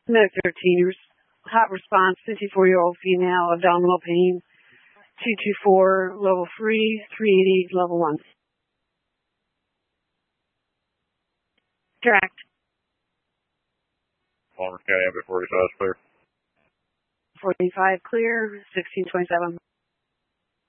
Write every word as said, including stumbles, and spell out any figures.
Medic thirteen, your hot response, fifty-four-year-old female, abdominal pain, two two four, level three, three eighty, level one. Correct. Palmer County, M B forty-five is clear. forty-five clear, sixteen twenty-seven.